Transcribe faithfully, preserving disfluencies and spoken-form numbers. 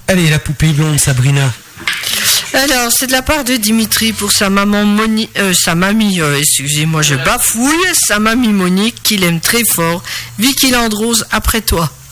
Allez, la poupée blonde, Sabrina. Alors, c'est de la part de Dimitri pour sa maman Moni, euh, sa mamie, euh, excusez-moi, je bafouille, sa mamie Monique, qu'il aime très fort. Vicky Landrose, après toi.